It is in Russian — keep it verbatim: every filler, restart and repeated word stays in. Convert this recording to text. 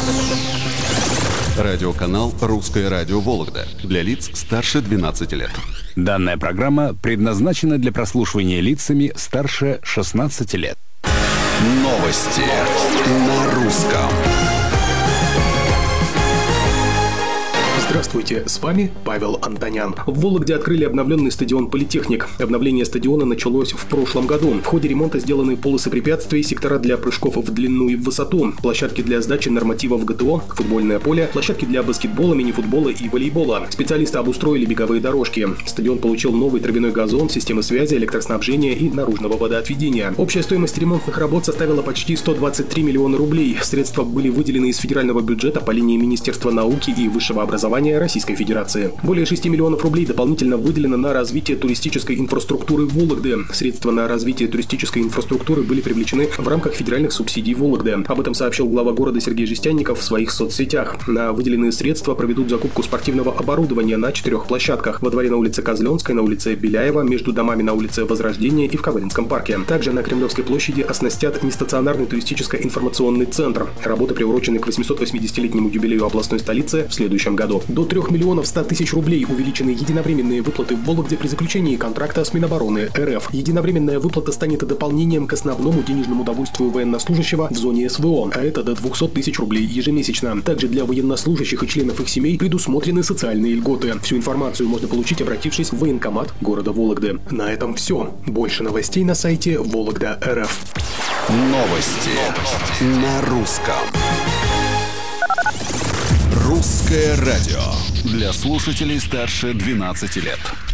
Радиоканал «Русское радио Вологда» для лиц старше двенадцати лет. Данная программа предназначена для прослушивания лицами старше шестнадцати лет. Новости на русском. Здравствуйте, с вами Павел Антонян. В Вологде открыли обновленный стадион «Политехник». Обновление стадиона началось в прошлом году. В ходе ремонта сделаны полосы препятствий, сектора для прыжков в длину и в высоту, площадки для сдачи нормативов ГТО, футбольное поле, площадки для баскетбола, мини-футбола и волейбола. Специалисты обустроили беговые дорожки. Стадион получил новый травяной газон, системы связи, электроснабжения и наружного водоотведения. Общая стоимость ремонтных работ составила почти сто двадцать три миллиона рублей. Средства были выделены из федерального бюджета по линии Министерства науки и высшего образования Российской Федерации. Более шести миллионов рублей дополнительно выделено на развитие туристической инфраструктуры Вологды. Средства на развитие туристической инфраструктуры были привлечены в рамках федеральных субсидий Вологды. Об этом сообщил глава города Сергей Жестянников в своих соцсетях. На выделенные средства проведут закупку спортивного оборудования на четырех площадках: во дворе на улице Козленской, на улице Беляева, между домами на улице Возрождения и в Ковалинском парке. Также на Кремлевской площади оснастят нестационарный туристическо-информационный центр. Работы приурочены к восьмисот восьмидесятилетнему юбилею областной столицы в следующем году. До трех миллионов ста тысяч рублей увеличены единовременные выплаты в Вологде при заключении контракта с Минобороны РФ. Единовременная выплата станет дополнением к основному денежному удовольствию военнослужащего в зоне СВО, а это до двухсот тысяч рублей ежемесячно. Также для военнослужащих и членов их семей предусмотрены социальные льготы. Всю информацию можно получить, обратившись в военкомат города Вологды. На этом все. Больше новостей на сайте Вологда точка РФ. Новости на русском. Русское радио для слушателей старше двенадцати лет.